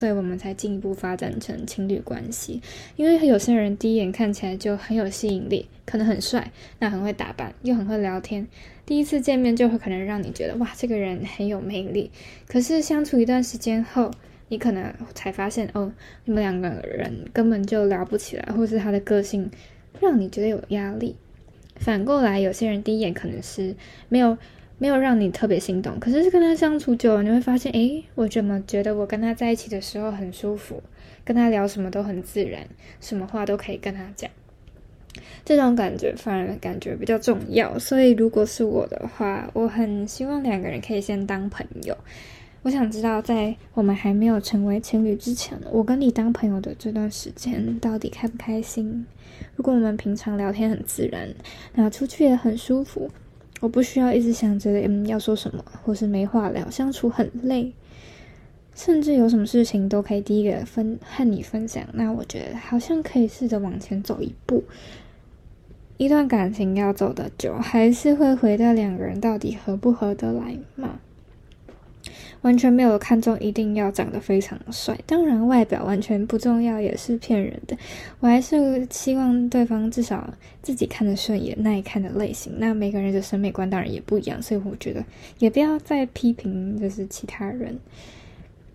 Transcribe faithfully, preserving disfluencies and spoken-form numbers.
所以我们才进一步发展成情侣关系。因为有些人第一眼看起来就很有吸引力，可能很帅，那很会打扮，又很会聊天，第一次见面就会可能让你觉得哇，这个人很有魅力。可是相处一段时间后，你可能才发现哦，你们两个人根本就聊不起来，或是他的个性让你觉得有压力。反过来，有些人第一眼可能是没有没有让你特别心动，可是跟他相处久了，你会发现，诶，我怎么觉得我跟他在一起的时候很舒服，跟他聊什么都很自然，什么话都可以跟他讲。这种感觉反而感觉比较重要。所以如果是我的话，我很希望两个人可以先当朋友。我想知道在我们还没有成为情侣之前，我跟你当朋友的这段时间到底开不开心。如果我们平常聊天很自然，那出去也很舒服，我不需要一直想着嗯要说什么，或是没话聊，相处很累，甚至有什么事情都可以第一个分和你分享，那我觉得好像可以试着往前走一步。一段感情要走得久，还是会回到两个人到底合不合得来嘛。完全没有看中一定要长得非常帅，当然外表完全不重要也是骗人的。我还是希望对方至少自己看得顺眼，耐看的类型。那每个人的审美观当然也不一样，所以我觉得也不要再批评就是其他人。